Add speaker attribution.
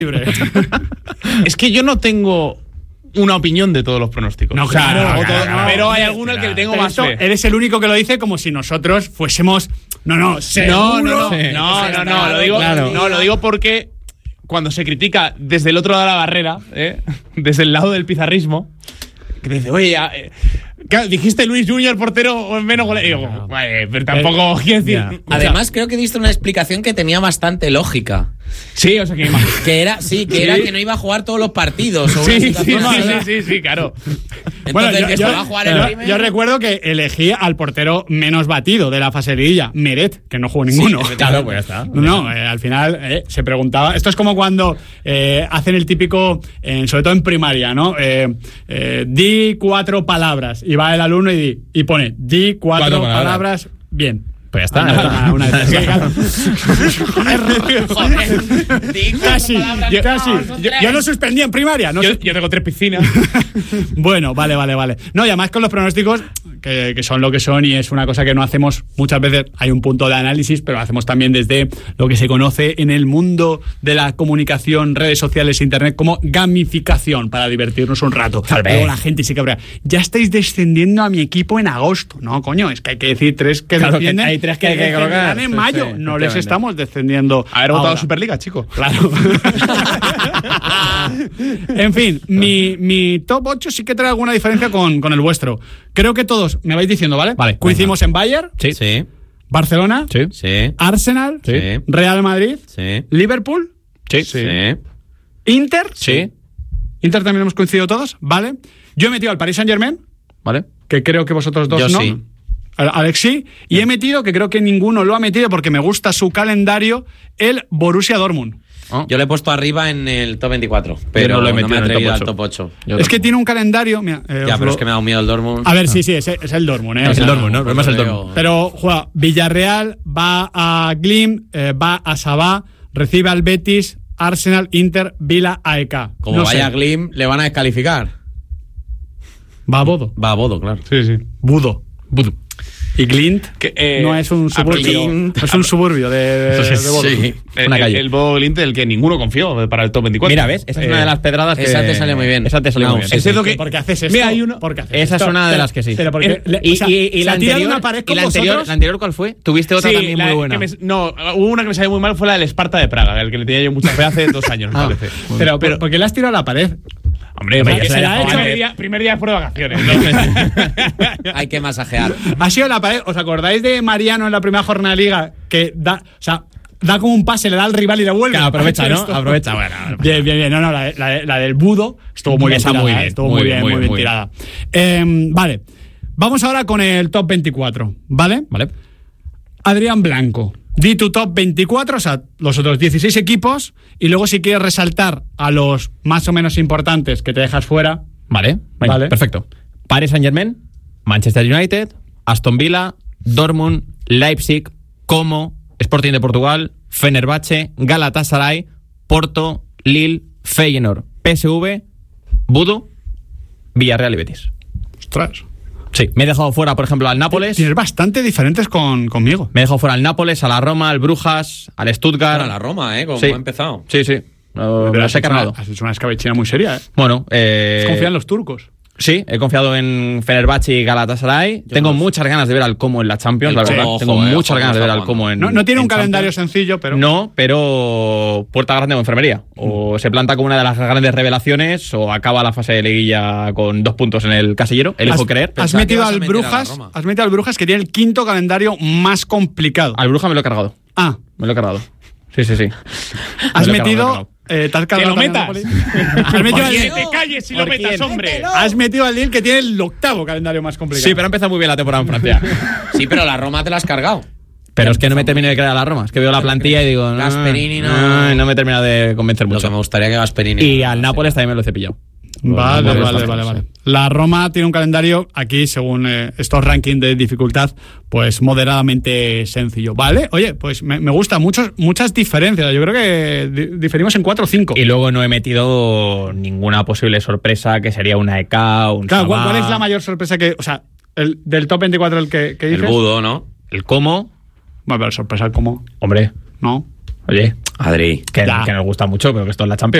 Speaker 1: libre.
Speaker 2: Es que yo no tengo una opinión de todos los pronósticos.
Speaker 1: No, claro,
Speaker 2: pero hay alguno al que le tengo más fe.
Speaker 1: Eres el único que lo dice como si nosotros fuésemos... No,
Speaker 2: No, lo digo porque cuando se critica desde el otro lado de la barrera, desde el lado del pizarrismo, que dice, oye, claro, dijiste Luis Junior, portero menos goleador. Digo, pero tampoco quiero decir.
Speaker 3: Además, creo que diste una explicación que tenía bastante lógica.
Speaker 2: Sí, o sea que
Speaker 3: era que no iba a jugar todos los partidos. O
Speaker 2: sí, claro.
Speaker 3: Entonces,
Speaker 1: bueno,
Speaker 3: que se va a jugar el primero.
Speaker 1: Yo recuerdo que elegí al portero menos batido de la fase de liguilla, Meret, que no jugó ninguno.
Speaker 3: Sí,
Speaker 4: claro, pues ya está.
Speaker 1: No, al final se preguntaba. Esto es como cuando hacen el típico, sobre todo en primaria, ¿no? Di 4 palabras. Y va el alumno y pone, di 4 palabras bien.
Speaker 4: Pues ya está.
Speaker 1: Una Casi. Yo no suspendí en primaria. No
Speaker 2: yo tengo 3 piscinas.
Speaker 1: Bueno, vale. No, y además con los pronósticos, que son lo que son, y es una cosa que no hacemos muchas veces. Hay un punto de análisis, pero lo hacemos también desde lo que se conoce en el mundo de la comunicación, redes sociales, internet, como gamificación, para divertirnos un rato. Luego la gente sí que habría, ya estáis descendiendo a mi equipo en agosto. No, coño, es que hay que decir 3 que descienden.
Speaker 4: Hay 3 que hay que colocar.
Speaker 1: En mayo no les estamos descendiendo.
Speaker 2: Haber votado Superliga, chico.
Speaker 1: Claro. En fin, mi top 8 sí que trae alguna diferencia con el vuestro. Creo que todos me vais diciendo, ¿vale? Coincidimos en Bayern,
Speaker 3: Sí.
Speaker 1: Barcelona,
Speaker 3: Sí.
Speaker 1: Arsenal,
Speaker 3: Sí.
Speaker 1: Real Madrid,
Speaker 3: Sí.
Speaker 1: Liverpool,
Speaker 3: Sí.
Speaker 1: Inter.
Speaker 3: Sí.
Speaker 1: Inter también hemos coincidido todos, ¿vale? Yo he metido al Paris Saint-Germain,
Speaker 4: ¿Vale?
Speaker 1: que creo que vosotros dos
Speaker 3: Yo
Speaker 1: no.
Speaker 3: sí.
Speaker 1: Alex sí. Y he metido, que creo que ninguno lo ha metido porque me gusta su calendario, el Borussia Dortmund.
Speaker 3: Yo le he puesto arriba en el top 24, pero
Speaker 4: no lo he
Speaker 3: no me
Speaker 4: metido
Speaker 3: he
Speaker 4: en el
Speaker 3: atrevido
Speaker 4: top
Speaker 3: al top 8.
Speaker 1: Es que tiene un calendario... Mira,
Speaker 3: Ya, pero es que me ha dado miedo el Dortmund.
Speaker 1: A ver, sí, es el Dortmund.
Speaker 4: Es el Dortmund, ¿no? El problema es el Dortmund.
Speaker 1: Pero juega Villarreal, va a Glim, va a Sabah, recibe al Betis, Arsenal, Inter, Vila, AEK.
Speaker 3: Como
Speaker 1: No
Speaker 3: vaya
Speaker 1: sé.
Speaker 3: Glim, le van a descalificar.
Speaker 1: Va a Bodo.
Speaker 3: Va a Bodo, claro.
Speaker 1: Sí. Budo. Y Glint no es un suburbio.
Speaker 3: Glint.
Speaker 1: Es un suburbio de Bodo.
Speaker 3: Sí.
Speaker 4: Una calle.
Speaker 2: El Bodo Glint del que ninguno confió para el top 24.
Speaker 4: Mira, ¿ves? Esa es una de las pedradas que...
Speaker 3: esa te sale muy bien.
Speaker 4: Esa te sale
Speaker 3: No,
Speaker 4: muy bien.
Speaker 3: sí,
Speaker 2: Es cierto que...
Speaker 1: ¿Por qué haces esto?
Speaker 2: Mira, hay uno...
Speaker 1: ¿Por qué haces
Speaker 4: Esa
Speaker 1: esto?
Speaker 4: es una de las que sí.
Speaker 1: Pero porque,
Speaker 4: Y la anterior,
Speaker 1: una pared con
Speaker 4: la anterior, ¿cuál fue? Tuviste otra
Speaker 2: Sí,
Speaker 4: también muy buena.
Speaker 2: No, hubo una que me salió muy mal, fue la del Esparta de Praga, el que le tenía yo mucha fe hace 2 años, me parece.
Speaker 1: Pero ¿por qué le has tirado a la pared?
Speaker 2: Hombre,
Speaker 1: ya se la ha hecho.
Speaker 2: primer día después de vacaciones.
Speaker 3: Hay que masajear.
Speaker 1: Ha sido la pared. ¿Os acordáis de Mariano en la primera jornada de Liga? Que da como un pase, le da al rival y le vuelve.
Speaker 4: Claro, aprovecha, ¿no?
Speaker 1: Esto.
Speaker 4: Aprovecha, bueno.
Speaker 1: Bien. No, la del Budo estuvo muy bien
Speaker 4: Esa
Speaker 1: tirada.
Speaker 4: muy bien,
Speaker 1: Estuvo
Speaker 4: muy
Speaker 1: muy bien
Speaker 4: bien.
Speaker 1: tirada. Vale. Vamos ahora con el top 24, ¿vale?
Speaker 4: Vale.
Speaker 1: Adrián Blanco. Di tu top 24, o sea, los otros 16 equipos, y luego si quieres resaltar a los más o menos importantes que te dejas fuera.
Speaker 4: Vale. Venga,
Speaker 1: Vale.
Speaker 4: perfecto. Paris Saint-Germain, Manchester United, Aston Villa, Dortmund, Leipzig, Como, Sporting de Portugal, Fenerbahce, Galatasaray, Porto, Lille, Feyenoord, PSV, Budo, Villarreal y Betis.
Speaker 1: Ostras.
Speaker 4: Sí, me he dejado fuera, por ejemplo, al Nápoles.
Speaker 1: Tienes bastante diferentes conmigo.
Speaker 4: Me he dejado fuera al Nápoles, a la Roma, al Brujas, al Stuttgart.
Speaker 3: Para la Roma, como
Speaker 4: Sí.
Speaker 3: ha empezado.
Speaker 4: Sí. Me las he cargado.
Speaker 1: Has hecho una escabechina muy seria, ¿eh?
Speaker 4: Bueno,
Speaker 1: Confía en los turcos.
Speaker 4: sí, he confiado en Fenerbahce y Galatasaray. Tengo muchas ganas de ver al Como en la Champions, la verdad.
Speaker 3: Como,
Speaker 4: Tengo
Speaker 3: ojo,
Speaker 4: muchas ganas de ver al
Speaker 3: ojo,
Speaker 4: Como en
Speaker 1: No tiene un
Speaker 4: en
Speaker 1: calendario
Speaker 4: Champions.
Speaker 1: sencillo, pero...
Speaker 4: No, pero puerta grande o enfermería. O se planta como una de las grandes revelaciones o acaba la fase de liguilla con 2 puntos en el casillero. Elijo creer.
Speaker 1: Has
Speaker 3: Pensaba que
Speaker 1: metido
Speaker 3: ibas a
Speaker 1: al
Speaker 3: meter a la
Speaker 1: Brujas,
Speaker 3: Roma.
Speaker 1: has metido al Brujas, que tiene el 5º calendario más complicado.
Speaker 4: Al Bruja me lo he cargado.
Speaker 1: Ah,
Speaker 4: Me lo he cargado. Sí.
Speaker 1: has
Speaker 4: Me lo he cargado, me lo he
Speaker 1: metido...
Speaker 4: cargado.
Speaker 1: ¿te has
Speaker 2: ¡Que
Speaker 1: cargado
Speaker 2: lo
Speaker 1: también
Speaker 2: metas!
Speaker 1: al Napoli? Has metido al
Speaker 2: Que
Speaker 1: Lille.
Speaker 2: te calles y lo
Speaker 4: ¿Por
Speaker 2: metas,
Speaker 4: quién?
Speaker 2: hombre.
Speaker 1: Has metido al Lille, que tiene el 8º calendario más complicado.
Speaker 4: Sí, pero ha empezado muy bien la temporada en Francia.
Speaker 3: Sí, pero la Roma te la has cargado.
Speaker 4: Pero es que no me termino de creer a la Roma. Es que veo la plantilla y digo...
Speaker 3: Gasperini no-
Speaker 4: No me termina de convencer
Speaker 3: Lo que me
Speaker 4: mucho.
Speaker 3: gustaría que Gasperini...
Speaker 4: Y al Nápoles también me lo he cepillado.
Speaker 1: Vale. La Roma tiene un calendario, aquí, según estos rankings de dificultad, pues moderadamente sencillo. Vale, oye, pues me gusta, muchas diferencias. Yo creo que diferimos en 4 o 5.
Speaker 4: Y luego no he metido ninguna posible sorpresa, que sería una EK, un
Speaker 1: Claro,
Speaker 4: Sabah,
Speaker 1: ¿cuál es la mayor sorpresa que... O sea, del top 24 el que dices?
Speaker 3: El Budo, ¿no?
Speaker 4: el Como.
Speaker 1: Bueno, pero sorpresa como...
Speaker 4: Hombre,
Speaker 1: No.
Speaker 4: Oye,
Speaker 3: Adri.
Speaker 4: que
Speaker 1: Ya.
Speaker 4: nos gusta mucho, pero que esto es la Champions.